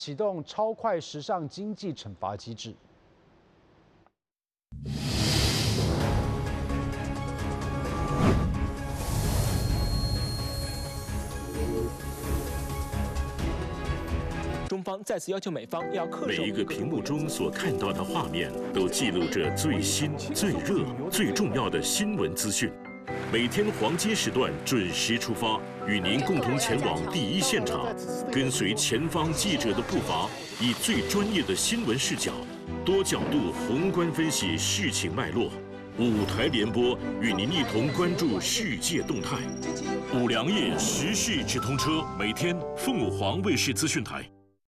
启动超快时尚经济惩罚机制。 中方再次要求美方要恪守。 每一个屏幕中所看到的画面，都记录着最新、最热、最重要的新闻资讯。每天黄金时段准时出发，与您共同前往第一现场，跟随前方记者的步伐，以最专业的新闻视角，多角度宏观分析事情脉络。5台联播，与您一同关注世界动态。5粮液时事直通车，每天凤凰卫视资讯台。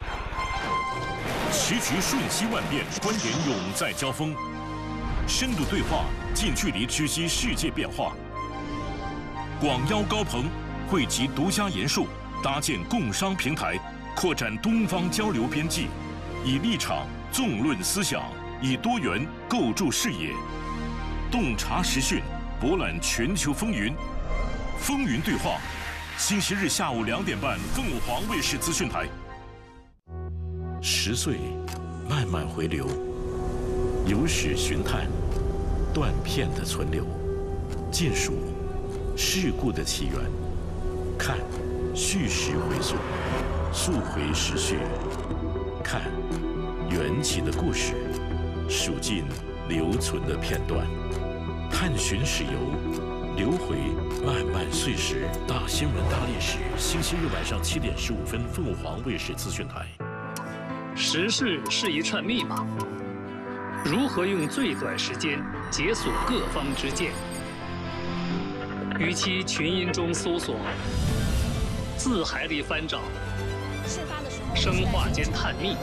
时局瞬息万变，观点永在交锋，深度对话，近距离知悉世界变化。广邀高朋，汇集独家研述，搭建共商平台，扩展东方交流边际，以立场纵论思想，以多元构筑视野，洞察时讯，博览全球风云。风云对话，星期日下午2点半，凤凰卫视资讯台。10岁，慢慢回流，由史寻探，断片的存留，尽数事故的起源，看叙事回溯，溯回时序，看缘起的故事，数尽留存的片段，探寻史游，流回漫漫岁时。大新闻大历史，星期日晚上7点15分，凤凰卫视资讯台。 时事是一串密码，如何用最短时间解锁各方之见？与其群音中搜索，字海里翻找，生化间探秘，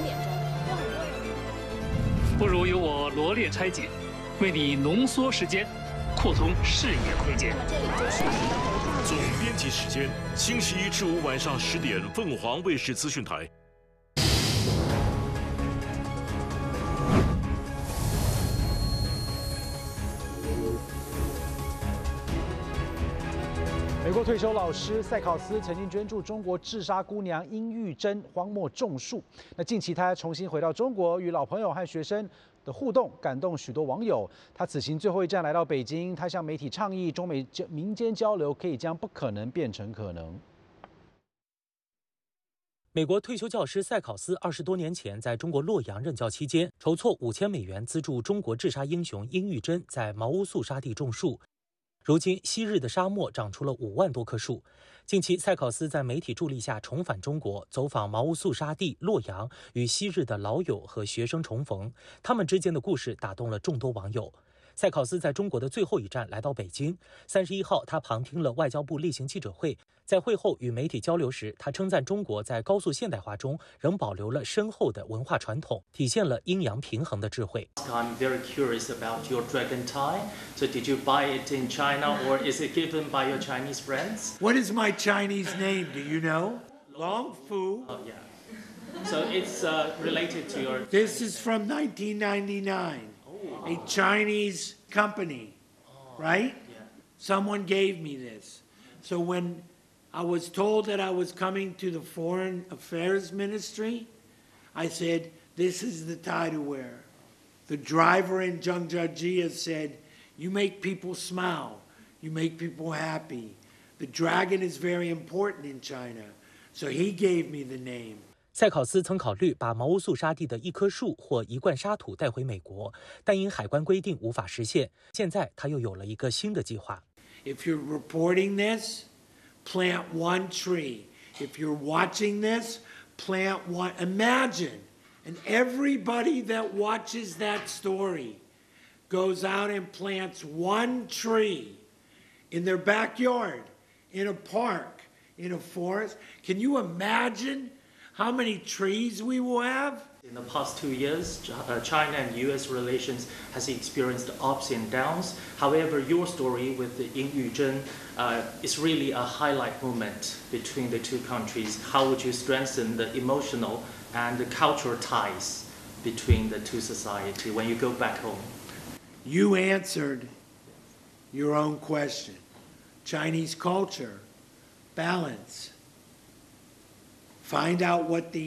不如由我罗列拆解，为你浓缩时间，扩通视野空间。 总编辑时间：星期1至5晚上10点，凤凰卫视资讯台。 美国退休老师塞考斯曾经捐助中国自杀姑娘殷玉珍荒漠种树。那近期他重新回到中国，与老朋友和学生的互动，感动许多网友。他此行最后一站来到北京，他向媒体倡议，中美民间交流可以将不可能变成可能。 美国退休教师塞考斯20多年前在中国洛阳任教期间，筹措5000美元资助中国治沙英雄殷玉珍在毛乌素沙地种树。如今，昔日的沙漠长出了5万多棵树。近期，塞考斯在媒体助力下重返中国，走访毛乌素沙地洛阳，与昔日的老友和学生重逢。他们之间的故事打动了众多网友。塞考斯在中国的最后一站来到北京。31号，他旁听了外交部例行记者会。在会后与媒体交流时，他称赞中国在高速现代化中仍保留了深厚的文化传统，体现了阴阳平衡的智慧。 I'm very curious about your dragon tie. So did you buy it in China or is it given by your Chinese friends? What is my Chinese name? Do you know? Long Fu. Oh yeah. So it's related to your. This is from 1999. A Chinese company, right? Yeah. Someone gave me this. So when I was told that I was coming to the Foreign Affairs Ministry, I said, this is the tie to wear. The driver in Zhangjiajie said, you make people smile. You make people happy. The dragon is very important in China. So he gave me the name. 塞考斯曾考虑把毛乌素沙地的1棵树或1罐沙土带回美国，但因海关规定无法实现。现在他又有了一个新的计划。 If you're reporting this, plant 1 tree. If you're watching this, plant 1. Imagine, and everybody that watches that story goes out and plants 1 tree in their backyard, in a park, in a forest. Can you imagine how many trees we will have? In the past 2 years, China and U.S. relations has experienced ups and downs. However, your story with the Yin Yuzhen is really a highlight moment between the two countries. How would you strengthen the emotional and the cultural ties between the two societies when you go back home? You answered your own question. Chinese culture, balance. Find out what the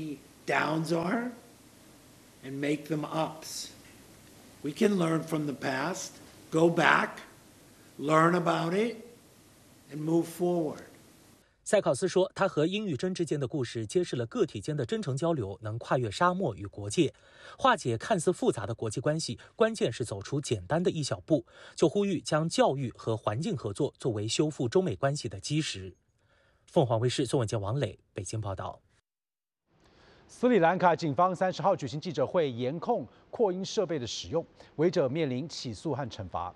downs are and make them ups. We can learn from the past, go back, learn about it, and move forward. 塞考斯说，他和殷玉珍之间的故事揭示了个体间的真诚交流能跨越沙漠与国界，化解看似复杂的国际关系，关键是走出简单的一小步。就呼吁将教育和环境合作作为修复中美关系的基石。凤凰卫视宋文健、王磊北京报道。 斯里兰卡警方30号举行记者会，严控扩音设备的使用，违者面临起诉和惩罚。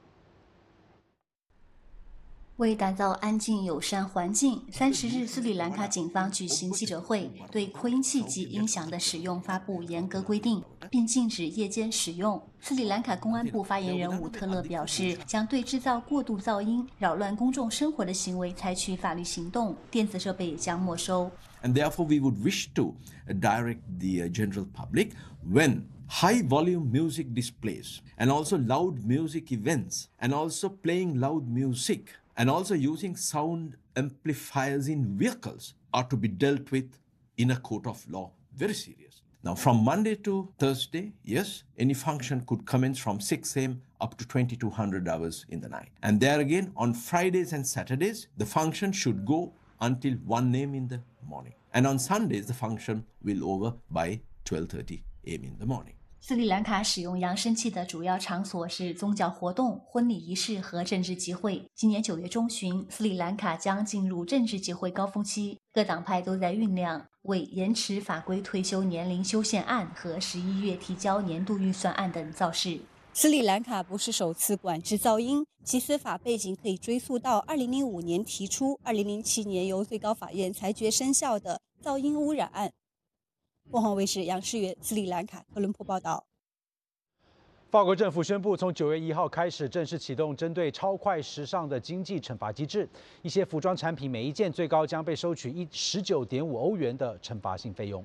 为打造安静友善环境，30日斯里兰卡警方举行记者会，对扩音器及音响的使用发布严格规定，并禁止夜间使用。斯里兰卡公安部发言人伍特勒表示，将对制造过度噪音、扰乱公众生活的行为采取法律行动，电子设备也将没收。 And therefore, we would wish to direct the general public when high volume music displays and also loud music events and also playing loud music and also using sound amplifiers in vehicles are to be dealt with in a court of law. Very serious. Now, from Monday to Thursday, yes, any function could commence from 6 a.m. up to 2200 hours in the night. And there again, on Fridays and Saturdays, the function should go until 1 a.m. in the morning. And on Sundays, the function will over by 12:30 a.m. in the morning. 斯里兰卡使用扬声器的主要场所是宗教活动、婚礼仪式和政治集会。今年9月中旬，斯里兰卡将进入政治集会高峰期，各党派都在酝酿为延迟法规退休年龄修宪案和11月提交年度预算案等造势。 斯里兰卡不是首次管制噪音，其司法背景可以追溯到2005年提出、2007年由最高法院裁决生效的噪音污染案。凤凰卫视杨世元斯里兰卡科伦坡报道。 法国政府宣布，从9月1号开始正式启动针对超快时尚的经济惩罚机制。一些服装产品每一件最高将被收取19.5欧元的惩罚性费用。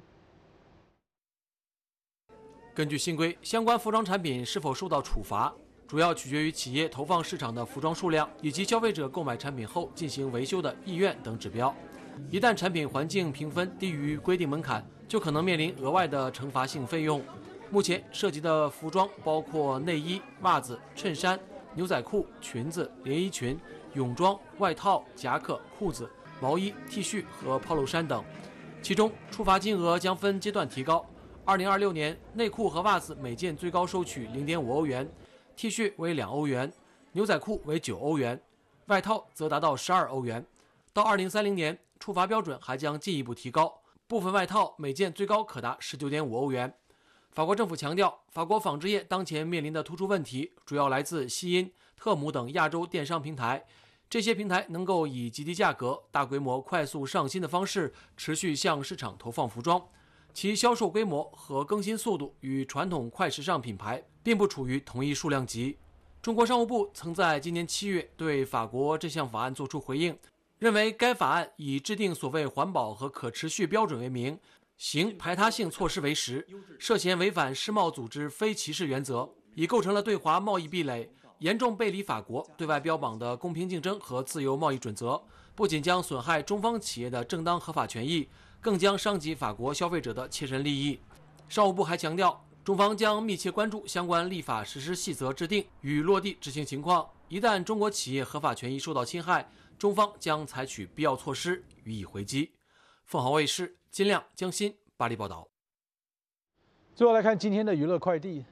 根据新规，相关服装产品是否受到处罚，主要取决于企业投放市场的服装数量以及消费者购买产品后进行维修的意愿等指标。一旦产品环境评分低于规定门槛，就可能面临额外的惩罚性费用。目前涉及的服装包括内衣、袜子、衬衫、牛仔裤、裙子、连衣裙、泳装、外套、夹克、裤子、毛衣、T 恤和 polo 衫等。其中，处罚金额将分阶段提高。2026年，内裤和袜子每件最高收取0.5欧元 ，T 恤为2欧元，牛仔裤为9欧元，外套则达到12欧元。到2030年，处罚标准还将进一步提高，部分外套每件最高可达19.5欧元。法国政府强调，法国纺织业当前面临的突出问题主要来自西因、特姆等亚洲电商平台。这些平台能够以极低价格、大规模、快速上新的方式持续向市场投放服装，其销售规模和更新速度与传统快时尚品牌并不处于同一数量级。中国商务部曾在今年7月对法国这项法案作出回应，认为该法案以制定所谓环保和可持续标准为名，行排他性措施为实，涉嫌违反世贸组织非歧视原则，已构成了对华贸易壁垒，严重背离法国对外标榜的公平竞争和自由贸易准则，不仅将损害中方企业的正当合法权益，更将伤及法国消费者的切身利益。商务部还强调，中方将密切关注相关立法实施细则制定与落地执行情况，一旦中国企业合法权益受到侵害，中方将采取必要措施予以回击。凤凰卫视金亮、江欣巴黎报道。 最后来看今天的娱乐快递。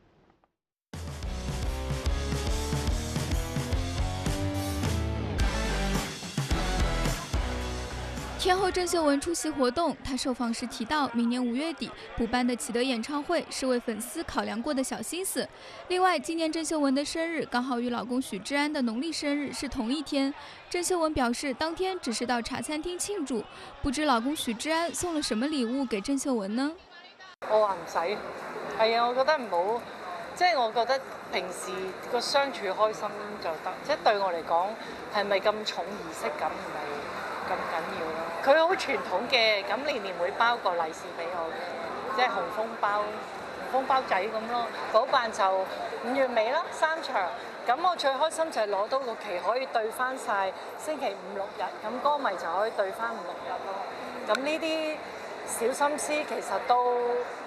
天后郑秀文出席活动，她受访时提到，明年5月底补办的启德演唱会是为粉丝考量过的小心思。另外，今年郑秀文的生日刚好与老公许志安的农历生日是同一天。郑秀文表示，当天只是到茶餐廳慶祝，不知老公許志安送了什麼禮物給鄭秀文呢？ 我話唔使，係啊，我覺得唔好，即係我覺得平時個相處開心就得，即係對我嚟講係咪咁重儀式感唔係咁緊要咯。佢好傳統嘅，咁年年會包個利是俾我嘅，即係紅封包仔咁咯。補辦就5月尾啦，3場。咁我最開心就係攞到個期可以對翻晒星期5、6日，咁歌迷就可以對翻5、6日咯。咁呢啲小心思其實都